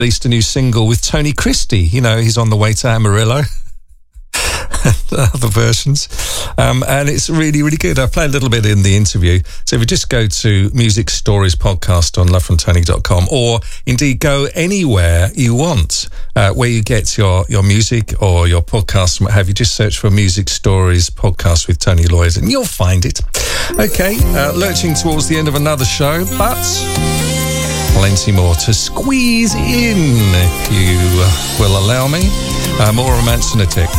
released a new single with Tony Christie. You know, he's on the way to Amarillo. Other versions. And it's really, really good. I played a little bit in the interview. So if you just go to Music Stories Podcast on lovefromtony.com, or indeed go anywhere you want, where you get your music or your podcast and what have you, just search for Music Stories Podcast with Tony Lloyd and you'll find it. Okay, lurching towards the end of another show, but plenty more to squeeze in, if you will allow me. More Romance and a Tick.